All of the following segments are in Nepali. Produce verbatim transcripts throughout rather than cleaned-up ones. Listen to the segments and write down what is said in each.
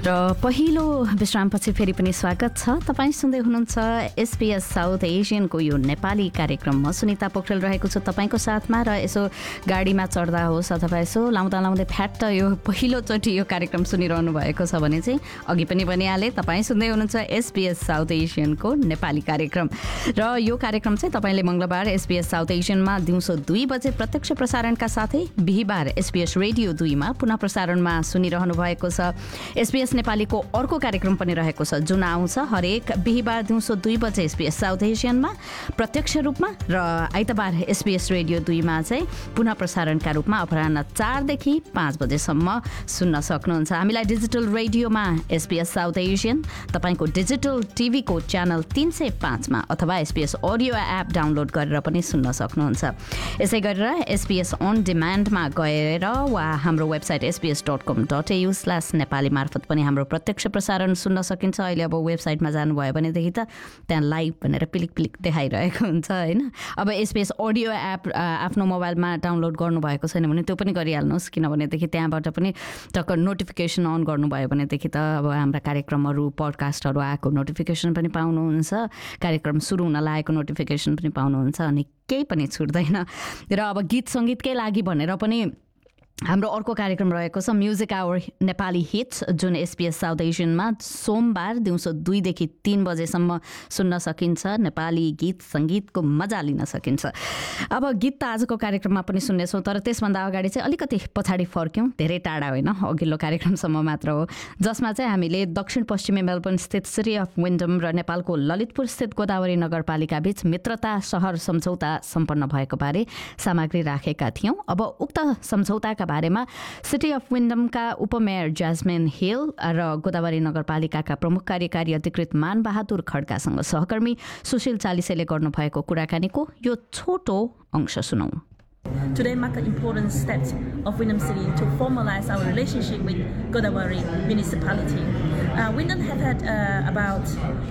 र पहिलो विश्रामपछि फेरि पनि स्वागत छ। तपाईँ सुन्दै हुनुहुन्छ एसपीएस साउथ एसियनको यो नेपाली कार्यक्रम। म सुनिता पोखरेल रहेको छु तपाईँको साथमा। र यसो गाडीमा चढ्दा होस् अथवा यसो लाउँदा लाउँदै फ्याट्ट यो पहिलोचोटि यो कार्यक्रम सुनिरहनु भएको छ भने चाहिँ अघि पनि भनिहालेँ, तपाईँ सुन्दै हुनुहुन्छ एसपीएस साउथ एसियनको नेपाली कार्यक्रम। र यो कार्यक्रम चाहिँ तपाईँले मङ्गलबार एसपीएस साउथ एसियनमा दिउँसो दुई बजे प्रत्यक्ष प्रसारणका साथै बिहिबार एसपीएस रेडियो दुईमा पुनः प्रसारणमा सुनिरहनु भएको छ। एसपीएस नेपालीको अर्को कार्यक्रम पनि रहेको छ जुन आउँछ हरेक बिहिबार दिउँसो दुई बजे एसपीएस साउथ एसियनमा प्रत्यक्ष रूपमा र आइतबार एसपीएस रेडियो दुईमा चाहिँ पुनः प्रसारणका रूपमा अपराह्न चारदेखि पाँच बजेसम्म सुन्न सक्नुहुन्छ। हामीलाई डिजिटल रेडियोमा एसपीएस साउथ एसियन, तपाईँको डिजिटल टिभीको च्यानल तीन सय पाँचमा अथवा एसपीएस अडियो एप डाउनलोड गरेर पनि सुन्न सक्नुहुन्छ। यसै गरेर एसपीएस अन डिमान्डमा गएर वा हाम्रो वेबसाइट एसपीएस डट कम डट एयु स्ल्यास नेपाली मार्फत पनि हाम्रो प्रत्यक्ष प्रसारण सुन्न सकिन्छ। अहिले अब वेबसाइटमा जानुभयो भनेदेखि त त्यहाँ लाइभ भनेर पिलिक पिलिक देखाइरहेको हुन्छ होइन। अब एसपीएस अडियो एप आफ्नो मोबाइलमा डाउनलोड गर्नुभएको छैन भने त्यो पनि गरिहाल्नुहोस्, किनभनेदेखि त्यहाँबाट पनि टक्क नोटिफिकेसन अन गर्नुभयो भनेदेखि त अब हाम्रा कार्यक्रमहरू पडकास्टहरू आएको नोटिफिकेसन पनि पाउनुहुन्छ, कार्यक्रम सुरु हुन लागेको नोटिफिकेसन पनि पाउनुहुन्छ अनि केही पनि छुट्दैन। र अब गीत सङ्गीतकै लागि भनेर पनि हाम्रो अर्को कार्यक्रम रहेको छ म्युजिक आवर नेपाली हिट्स, जुन एसपीएस साउथ एसियनमा सोमबार दिउँसो दुईदेखि तीन बजेसम्म सुन्न सकिन्छ। नेपाली गीत सङ्गीतको मजा लिन सकिन्छ। अब गीत त आजको कार्यक्रममा पनि सुन्नेछौँ, तर त्यसभन्दा अगाडि चाहिँ अलिकति पछाडि फर्क्यौँ, धेरै टाढा होइन, अघिल्लो कार्यक्रमसम्म मात्र हो, जसमा चाहिँ हामीले दक्षिण पश्चिमी मेलबर्न स्थित सिटी अफ विन्डम र नेपालको ललितपुर स्थित गोदावरी नगरपालिका बीच मित्रता सहर सम्झौता सम्पन्न भएको बारे सामग्री राखेका थियौँ। अब उक्त सम्झौताका बारेमा सिटी अफ विन्डमका उपमेयर ज्यास्मिन हिल र गोदावरी नगरपालिकाका प्रमुख कार्यकारी अधिकृत मानबहादुर खड्कासँग सहकर्मी सुशील चालिसेले गर्नुभएको कुराकानीको यो छोटो अंश सुनौँ। Today marks an important step of Wyndham City to formalize our relationship with Godavari municipality. Uh, Wyndham have had uh, about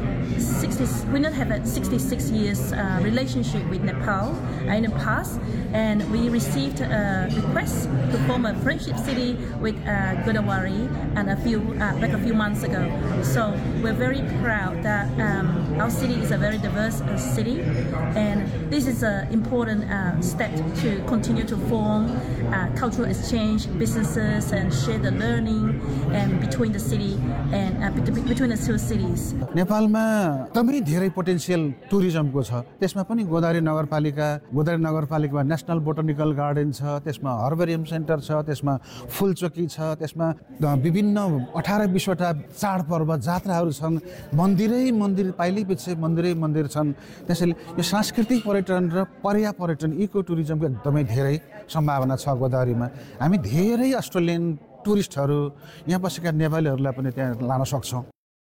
sixty. Wyndham have had sixty-six years uh, relationship with Nepal uh, in the past, and we received a request to form a friendship city with uh, Godavari and a few uh, back a few months ago. So we're very proud that um, our city is a very diverse uh, city, and this is an important uh, step to continue to form uh, cultural exchange, businesses, and share the learning and between the city and uh, between the two cities. नेपालमा एकदमै धेरै पोटेन्सियल टुरिज्मको छ, त्यसमा पनि गोदावरी नगरपालिका गोदावरी नगरपालिकामा नेशनल बोटानिकल गार्डन छ, त्यसमा हर्बेरियम सेन्टर छ, त्यसमा फुलचोकी छ, त्यसमा विभिन्न अठार बिसवटा चाडपर्व जात्राहरू छन्, मन्दिरै मन्दिर पाइलैपछि मन्दिरै मन्दिर छन्। त्यसैले यो सांस्कृतिक पर्यटन र पर्या पर्यटन इको टुरिज्मको एकदमै धेरै सम्भावना छ गोदावरीमा। हामी धेरै अस्ट्रेलियन टुरिस्टहरू यहाँ बसेका नेपालीहरूलाई पनि त्यहाँ लान सक्छौँ।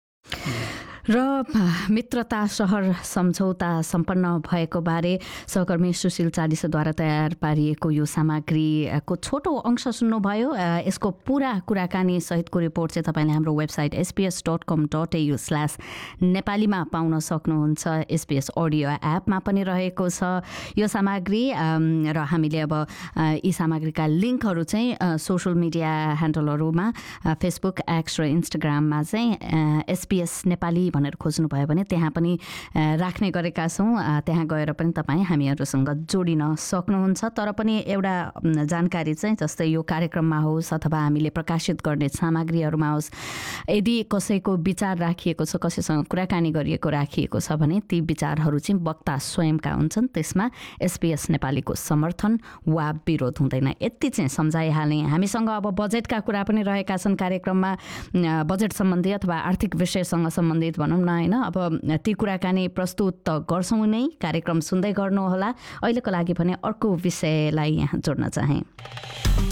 र मित्रता सहर सम्झौता सम्पन्न भएको बारे सहकर्मी सुशील चालिसेद्वारा तयार पारिएको यो सामग्रीको छोटो अंश सुन्नुभयो। यसको पुरा कुराकानी सहितको रिपोर्ट चाहिँ तपाईँले हाम्रो वेबसाइट एसपीएस डट कम डट एयु स्ल्यास नेपालीमा पाउन सक्नुहुन्छ। एसपीएस अडियो एपमा पनि रहेको छ यो सामग्री। र हामीले अब यी सामग्रीका लिङ्कहरू चाहिँ सोसल मिडिया ह्यान्डलहरूमा फेसबुक, एक्स र इन्स्टाग्राममा चाहिँ एसपीएस नेपाली भनेर खोज्नुभयो भने त्यहाँ पनि राख्ने गरेका छौँ। त्यहाँ गएर पनि तपाईँ हामीहरूसँग जोडिन सक्नुहुन्छ। तर पनि एउटा जानकारी चाहिँ जस्तै यो कार्यक्रममा होस् अथवा हामीले प्रकाशित गर्ने सामग्रीहरूमा होस्, यदि कसैको विचार राखिएको छ, कसैसँग कुराकानी गरिएको राखिएको छ भने ती विचारहरू चाहिँ वक्ता स्वयंका हुन्छन्, त्यसमा एसपीएस नेपालीको समर्थन वा विरोध हुँदैन। यति चाहिँ सम्झाइहालेँ। हामीसँग अब बजेटका कुरा पनि रहेका छन् कार्यक्रममा, बजेट सम्बन्धी अथवा आर्थिक विषयसँग सम्बन्धित भनौँ न होइन। अब ती कुराकानी प्रस्तुत त गर्छौँ नै, कार्यक्रम सुन्दै गर्नुहोला। अहिलेको लागि भने अर्को विषयलाई यहाँ जोड्न चाहेँ।